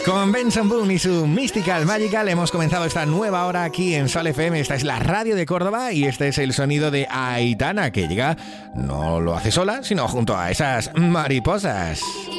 Con Benson Boone y su Mystical Magical hemos comenzado esta nueva hora aquí en Sol FM. Esta es la radio de Córdoba y este es el sonido de Aitana, que llega, no lo hace sola, sino junto a esas mariposas.